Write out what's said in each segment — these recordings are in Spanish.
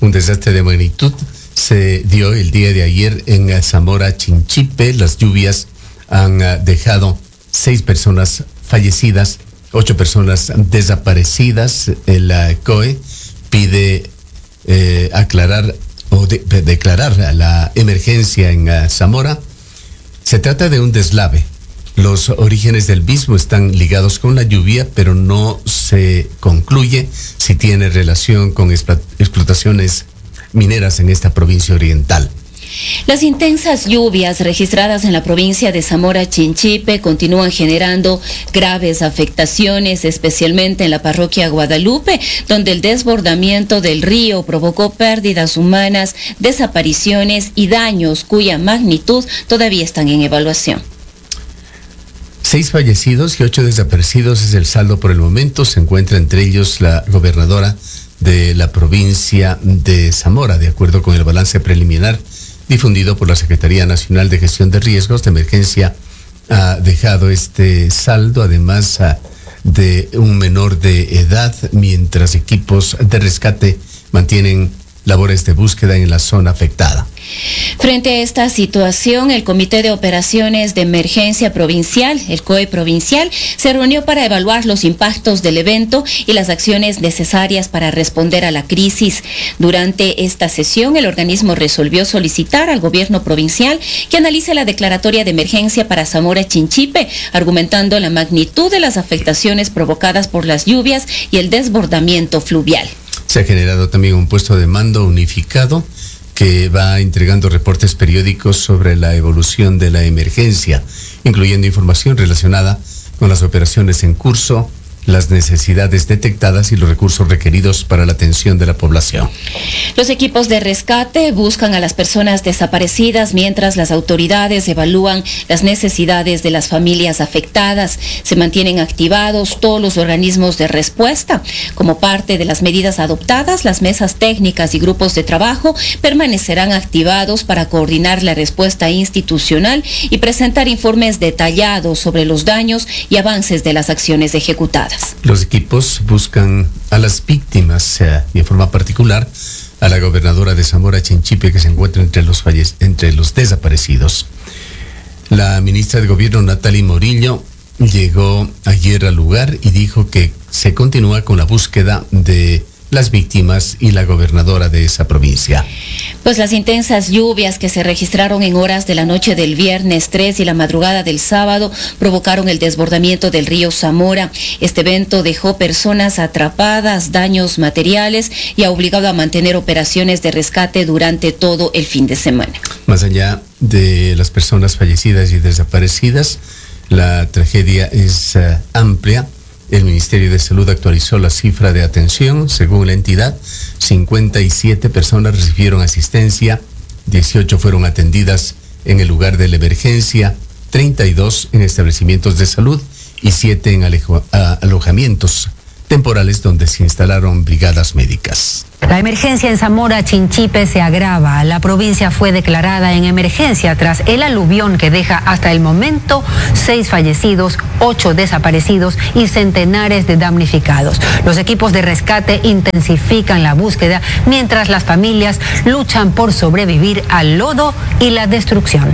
Un desastre de magnitud se dio el día de ayer en Zamora Chinchipe. Las lluvias han dejado 6 personas fallecidas, 8 personas desaparecidas. El COE pide aclarar o declarar la emergencia en Zamora. Se trata de un deslave. Los orígenes del mismo están ligados con la lluvia, pero no se concluye si tiene relación con explotaciones mineras en esta provincia oriental. Las intensas lluvias registradas en la provincia de Zamora Chinchipe continúan generando graves afectaciones, especialmente en la parroquia Guadalupe, donde el desbordamiento del río provocó pérdidas humanas, desapariciones y daños cuya magnitud todavía están en evaluación. 6 fallecidos y 8 desaparecidos es el saldo por el momento. Se encuentra entre ellos la gobernadora de la provincia de Zamora. De acuerdo con el balance preliminar difundido por la Secretaría Nacional de Gestión de Riesgos de Emergencia, ha dejado este saldo, además de un menor de edad, mientras equipos de rescate mantienen labores de búsqueda en la zona afectada. Frente a esta situación, el Comité de Operaciones de Emergencia Provincial, el COE provincial, se reunió para evaluar los impactos del evento y las acciones necesarias para responder a la crisis. Durante esta sesión, el organismo resolvió solicitar al gobierno provincial que analice la declaratoria de emergencia para Zamora Chinchipe, argumentando la magnitud de las afectaciones provocadas por las lluvias y el desbordamiento fluvial. Se ha generado también un puesto de mando unificado que va entregando reportes periódicos sobre la evolución de la emergencia, incluyendo información relacionada con las operaciones en curso, las necesidades detectadas y los recursos requeridos para la atención de la población. Los equipos de rescate buscan a las personas desaparecidas mientras las autoridades evalúan las necesidades de las familias afectadas. Se mantienen activados todos los organismos de respuesta. Como parte de las medidas adoptadas, las mesas técnicas y grupos de trabajo permanecerán activados para coordinar la respuesta institucional y presentar informes detallados sobre los daños y avances de las acciones ejecutadas. Los equipos buscan a las víctimas y en forma particular a la gobernadora de Zamora Chinchipe, que se encuentra entre los desaparecidos. La ministra de Gobierno, Natalie Morillo, llegó ayer al lugar y dijo que se continúa con la búsqueda de las víctimas y la gobernadora de esa provincia. Pues las intensas lluvias que se registraron en horas de la noche del viernes 3 y la madrugada del sábado provocaron el desbordamiento del río Zamora. Este evento dejó personas atrapadas, daños materiales y ha obligado a mantener operaciones de rescate durante todo el fin de semana. Más allá de las personas fallecidas y desaparecidas, la tragedia es amplia. El Ministerio de Salud actualizó la cifra de atención. Según la entidad, 57 personas recibieron asistencia, 18 fueron atendidas en el lugar de la emergencia, 32 en establecimientos de salud y 7 en alojamientos temporales donde se instalaron brigadas médicas. La emergencia en Zamora Chinchipe se agrava. La provincia fue declarada en emergencia tras el aluvión que deja hasta el momento 6 fallecidos, 8 desaparecidos y centenares de damnificados. Los equipos de rescate intensifican la búsqueda mientras las familias luchan por sobrevivir al lodo y la destrucción.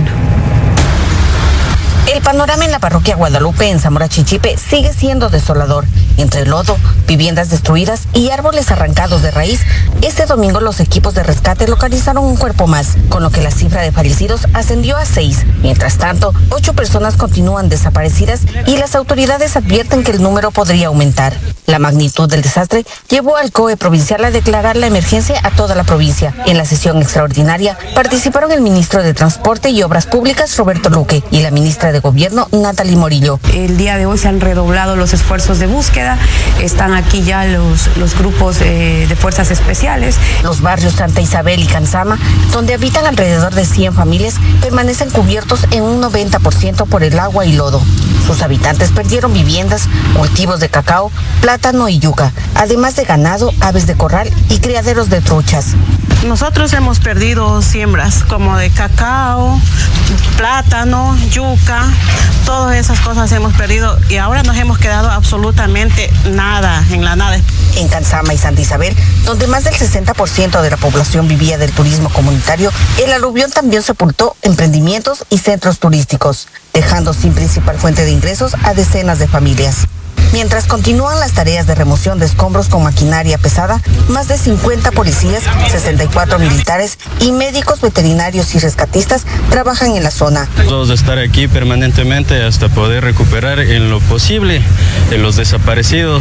El panorama en la parroquia Guadalupe en Zamora Chinchipe sigue siendo desolador. Entre lodo, viviendas destruidas y árboles arrancados de raíz, este domingo los equipos de rescate localizaron un cuerpo más, con lo que la cifra de fallecidos ascendió a 6. Mientras tanto, 8 personas continúan desaparecidas y las autoridades advierten que el número podría aumentar. La magnitud del desastre llevó al COE provincial a declarar la emergencia a toda la provincia. En la sesión extraordinaria participaron el ministro de Transporte y Obras Públicas, Roberto Luque, y la ministra de Gobierno, Natalie Morillo. El día de hoy se han redoblado los esfuerzos de búsqueda. Están aquí ya los grupos de fuerzas especiales. Los barrios Santa Isabel y Canzama, donde habitan alrededor de 100 familias, permanecen cubiertos en un 90% por el agua y lodo. Sus habitantes perdieron viviendas, cultivos de cacao, plátano y yuca, además de ganado, aves de corral y criaderos de truchas. Nosotros hemos perdido siembras como de cacao, plátano, yuca, todas esas cosas hemos perdido y ahora nos hemos quedado absolutamente nada, en la nada. En Cansama y Santa Isabel, donde más del 60% de la población vivía del turismo comunitario, el aluvión también sepultó emprendimientos y centros turísticos, dejando sin principal fuente de ingresos a decenas de familias. Mientras continúan las tareas de remoción de escombros con maquinaria pesada, más de 50 policías, 64 militares y médicos veterinarios y rescatistas trabajan en la zona. Vamos a estar aquí permanentemente hasta poder recuperar en lo posible los desaparecidos,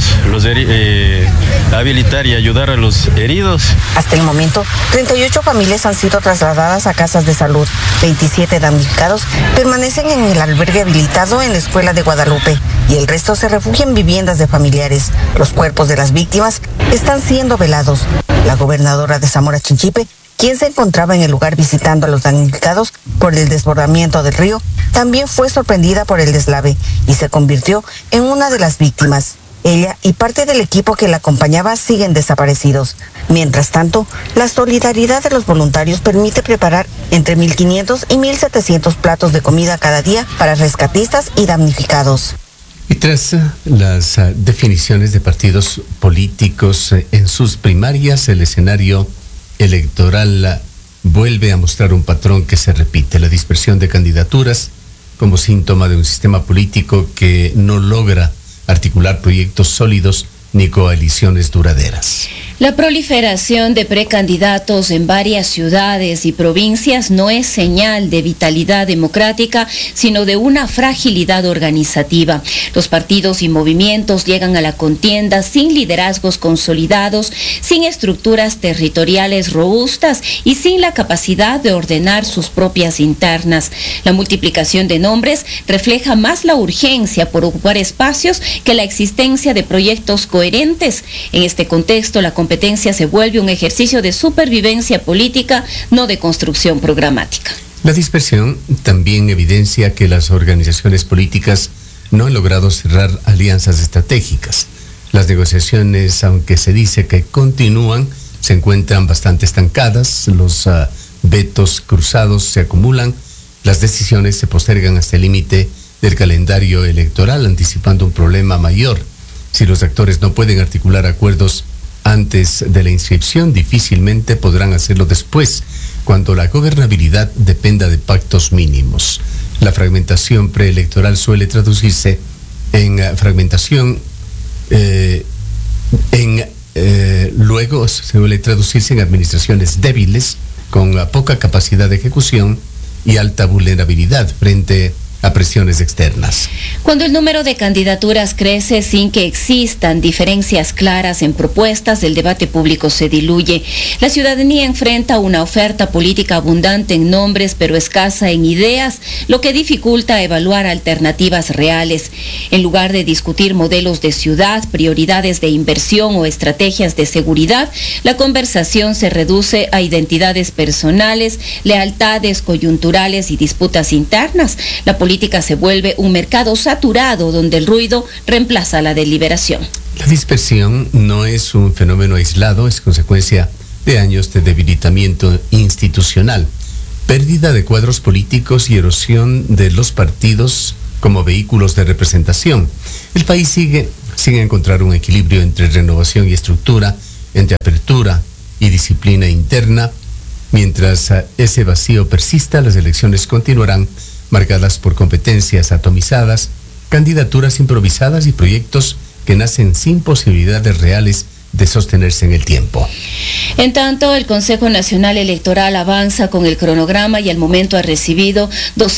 habilitar y ayudar a los heridos. Hasta el momento, 38 familias han sido trasladadas a casas de salud. 27 damnificados permanecen en el albergue habilitado en la Escuela de Guadalupe y el resto se refugian en viviendas de familiares. Los cuerpos de las víctimas están siendo velados. La gobernadora de Zamora Chinchipe, quien se encontraba en el lugar visitando a los damnificados por el desbordamiento del río, también fue sorprendida por el deslave y se convirtió en una de las víctimas. Ella y parte del equipo que la acompañaba siguen desaparecidos. Mientras tanto, la solidaridad de los voluntarios permite preparar entre 1.500 y 1.700 platos de comida cada día para rescatistas y damnificados. Y tras las definiciones de partidos políticos en sus primarias, el escenario electoral vuelve a mostrar un patrón que se repite: la dispersión de candidaturas como síntoma de un sistema político que no logra articular proyectos sólidos ni coaliciones duraderas. La proliferación de precandidatos en varias ciudades y provincias no es señal de vitalidad democrática, sino de una fragilidad organizativa. Los partidos y movimientos llegan a la contienda sin liderazgos consolidados, sin estructuras territoriales robustas y sin la capacidad de ordenar sus propias internas. La multiplicación de nombres refleja más la urgencia por ocupar espacios que la existencia de proyectos coherentes. En este contexto, la competencia se vuelve un ejercicio de supervivencia política, no de construcción programática. La dispersión también evidencia que las organizaciones políticas no han logrado cerrar alianzas estratégicas. Las negociaciones, aunque se dice que continúan, se encuentran bastante estancadas, los vetos cruzados se acumulan, las decisiones se postergan hasta el límite del calendario electoral, anticipando un problema mayor. Si los actores no pueden articular acuerdos antes de la inscripción, difícilmente podrán hacerlo después, cuando la gobernabilidad dependa de pactos mínimos. La fragmentación preelectoral suele traducirse en fragmentación, luego suele traducirse en administraciones débiles, con poca capacidad de ejecución y alta vulnerabilidad frente a presiones externas. Cuando el número de candidaturas crece sin que existan diferencias claras en propuestas, el debate público se diluye. La ciudadanía enfrenta una oferta política abundante en nombres, pero escasa en ideas, lo que dificulta evaluar alternativas reales. En lugar de discutir modelos de ciudad, prioridades de inversión o estrategias de seguridad, la conversación se reduce a identidades personales, lealtades coyunturales y disputas internas. La política se vuelve un mercado saturado donde el ruido reemplaza la deliberación. La dispersión no es un fenómeno aislado, es consecuencia de años de debilitamiento institucional, pérdida de cuadros políticos y erosión de los partidos como vehículos de representación. El país sigue sin encontrar un equilibrio entre renovación y estructura, entre apertura y disciplina interna. Mientras ese vacío persista, las elecciones continuarán marcadas por competencias atomizadas, candidaturas improvisadas y proyectos que nacen sin posibilidades reales de sostenerse en el tiempo. En tanto, el Consejo Nacional Electoral avanza con el cronograma y al momento ha recibido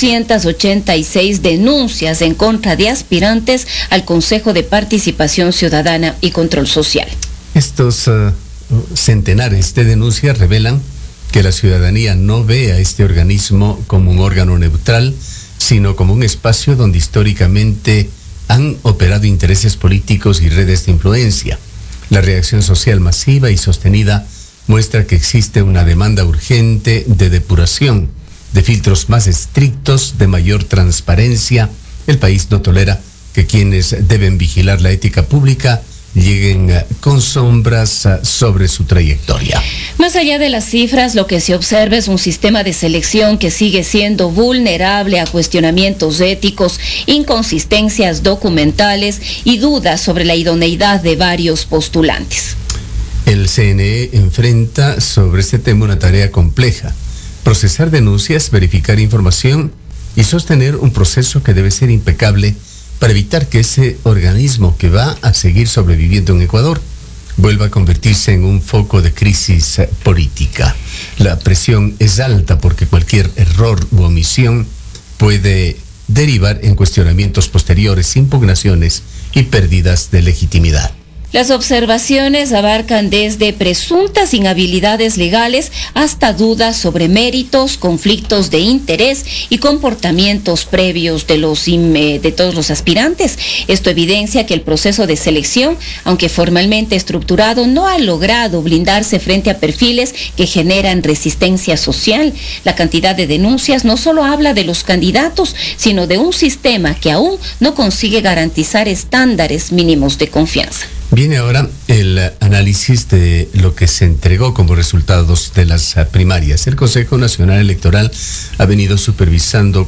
286 denuncias en contra de aspirantes al Consejo de Participación Ciudadana y Control Social. Estos centenares de denuncias revelan que la ciudadanía no ve a este organismo como un órgano neutral, sino como un espacio donde históricamente han operado intereses políticos y redes de influencia. La reacción social masiva y sostenida muestra que existe una demanda urgente de depuración, de filtros más estrictos, de mayor transparencia. El país no tolera que quienes deben vigilar la ética pública lleguen con sombras sobre su trayectoria. Más allá de las cifras, lo que se observa es un sistema de selección que sigue siendo vulnerable a cuestionamientos éticos, inconsistencias documentales y dudas sobre la idoneidad de varios postulantes. El CNE enfrenta sobre este tema una tarea compleja: procesar denuncias, verificar información y sostener un proceso que debe ser impecable para evitar que ese organismo que va a seguir sobreviviendo en Ecuador vuelva a convertirse en un foco de crisis política. La presión es alta porque cualquier error u omisión puede derivar en cuestionamientos posteriores, impugnaciones y pérdidas de legitimidad. Las observaciones abarcan desde presuntas inhabilidades legales hasta dudas sobre méritos, conflictos de interés y comportamientos previos de todos los aspirantes. Esto evidencia que el proceso de selección, aunque formalmente estructurado, no ha logrado blindarse frente a perfiles que generan resistencia social. La cantidad de denuncias no solo habla de los candidatos, sino de un sistema que aún no consigue garantizar estándares mínimos de confianza. Viene ahora el análisis de lo que se entregó como resultados de las primarias. El Consejo Nacional Electoral ha venido supervisando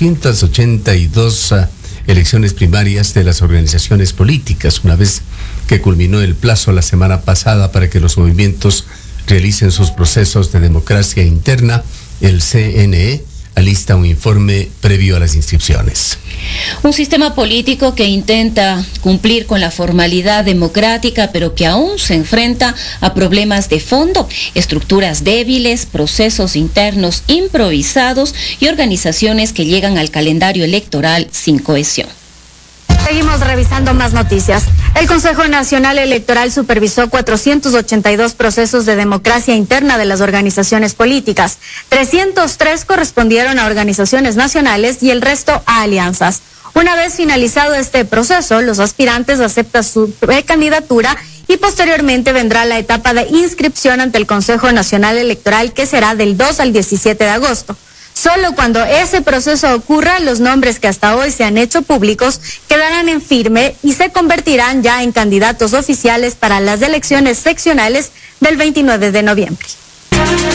482 elecciones primarias de las organizaciones políticas, una vez que culminó el plazo la semana pasada para que los movimientos realicen sus procesos de democracia interna. El CNE alista un informe previo a las inscripciones. Un sistema político que intenta cumplir con la formalidad democrática, pero que aún se enfrenta a problemas de fondo, estructuras débiles, procesos internos improvisados y organizaciones que llegan al calendario electoral sin cohesión. Seguimos revisando más noticias. El Consejo Nacional Electoral supervisó 482 procesos de democracia interna de las organizaciones políticas. 303 correspondieron a organizaciones nacionales y el resto a alianzas. Una vez finalizado este proceso, los aspirantes aceptan su precandidatura y posteriormente vendrá la etapa de inscripción ante el Consejo Nacional Electoral, que será del 2 al 17 de agosto. Solo cuando ese proceso ocurra, los nombres que hasta hoy se han hecho públicos quedarán en firme y se convertirán ya en candidatos oficiales para las elecciones seccionales del 29 de noviembre.